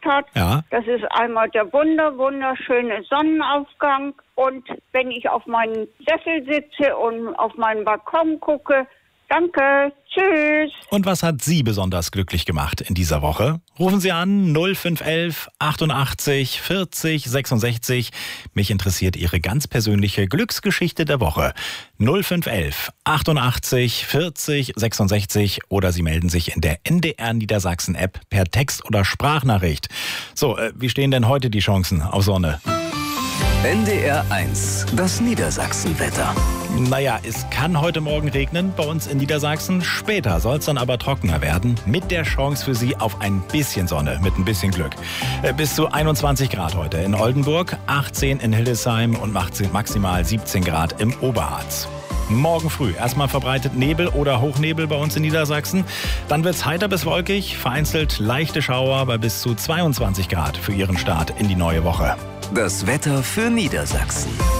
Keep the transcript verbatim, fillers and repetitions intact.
hat. Ja. Das ist einmal der wunder, wunderschöne Sonnenaufgang. Und wenn ich auf meinen Sessel sitze und auf meinen Balkon gucke, danke, tschüss. Und was hat Sie besonders glücklich gemacht in dieser Woche? Rufen Sie an null fünf elf achtundachtzig vierzig sechsundsechzig. Mich interessiert Ihre ganz persönliche Glücksgeschichte der Woche. null fünf elf achtundachtzig vierzig sechsundsechzig oder Sie melden sich in der N D R Niedersachsen App per Text oder Sprachnachricht. So, äh, wie stehen denn heute die Chancen auf Sonne? N D R eins, das Niedersachsenwetter. Naja, es kann heute Morgen regnen bei uns in Niedersachsen. Später soll es dann aber trockener werden. Mit der Chance für Sie auf ein bisschen Sonne, mit ein bisschen Glück. Bis zu einundzwanzig Grad heute in Oldenburg, achtzehn in Hildesheim und maximal siebzehn Grad im Oberharz. Morgen früh erstmal verbreitet Nebel oder Hochnebel bei uns in Niedersachsen. Dann wird es heiter bis wolkig, vereinzelt leichte Schauer bei bis zu zweiundzwanzig Grad für Ihren Start in die neue Woche. Das Wetter für Niedersachsen.